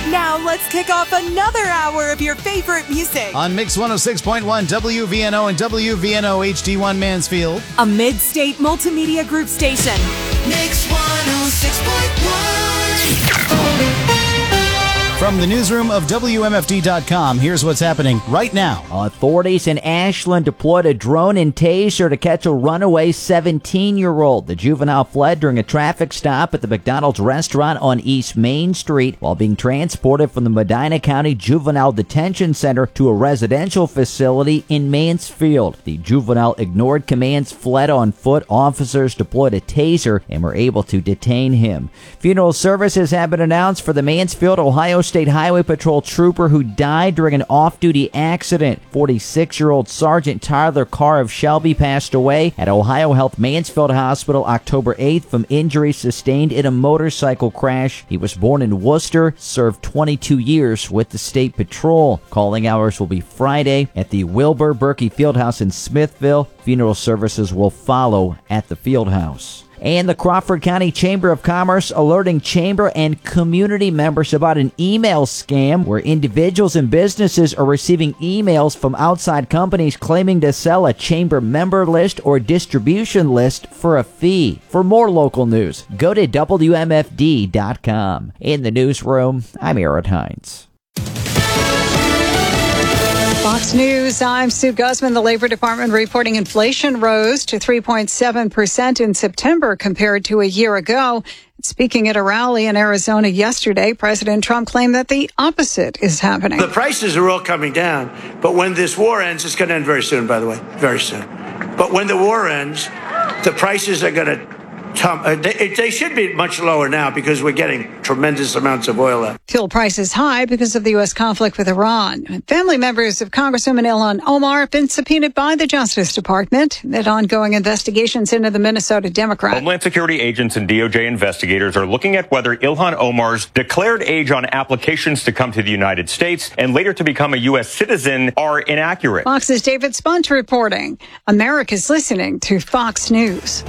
Now let's kick off another hour of your favorite music. On Mix 106.1 WVNO and WVNO HD1 Mansfield. A mid-state multimedia group station. Mix 106.1. From the newsroom of WMFD.com, here's what's happening right now. Authorities in Ashland deployed a drone and taser to catch a runaway 17-year-old. The juvenile fled during a traffic stop at the McDonald's restaurant on East Main Street while being transported from the Medina County Juvenile Detention Center to a residential facility in Mansfield. The juvenile ignored commands, fled on foot. Officers deployed a taser and were able to detain him. Funeral services have been announced for the Mansfield, Ohio State Highway Patrol trooper who died during an off-duty accident. 46-year-old Sergeant Tyler Carr of Shelby passed away at Ohio Health Mansfield Hospital October 8th from injuries sustained in a motorcycle crash. He was born in Worcester, served 22 years with the State Patrol. Calling hours will be Friday at the Wilbur Berkey Fieldhouse in Smithville. Funeral services will follow at the Fieldhouse. And the Crawford County Chamber of Commerce alerting chamber and community members about an email scam where individuals and businesses are receiving emails from outside companies claiming to sell a chamber member list or distribution list for a fee. For more local news, go to WMFD.com. In the newsroom, I'm Aaron Hines. Fox News, I'm Sue Guzman. The Labor Department reporting inflation rose to 3.7% in September compared to a year ago. Speaking at a rally in Arizona yesterday, President Trump claimed that the opposite is happening. The prices are all coming down, but when this war ends, it's going to end very soon, by the way, very soon. But when the war ends, the prices are going to they should be much lower now because we're getting tremendous amounts of oil out. Fuel prices high because of the U.S. conflict with Iran. Family members of Congresswoman Ilhan Omar have been subpoenaed by the Justice Department amid ongoing investigations into the Minnesota Democrat. Homeland Security agents and DOJ investigators are looking at whether Ilhan Omar's declared age on applications to come to the United States and later to become a U.S. citizen are inaccurate. Fox's David Spunt reporting. America's listening to Fox News.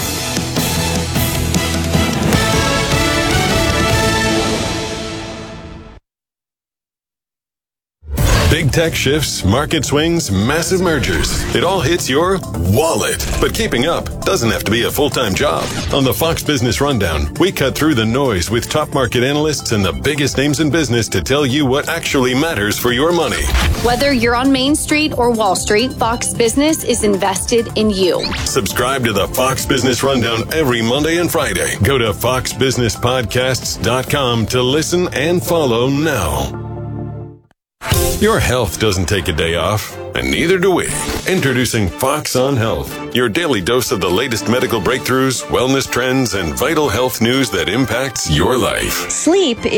Big tech shifts, market swings, massive mergers. It all hits your wallet. But keeping up doesn't have to be a full-time job. On the Fox Business Rundown, we cut through the noise with top market analysts and the biggest names in business to tell you what actually matters for your money. Whether you're on Main Street or Wall Street, Fox Business is invested in you. Subscribe to the Fox Business Rundown every Monday and Friday. Go to foxbusinesspodcasts.com to listen and follow now. Your health doesn't take a day off, and neither do we. Introducing Fox on Health, your daily dose of the latest medical breakthroughs, wellness trends, and vital health news that impacts your life. Sleep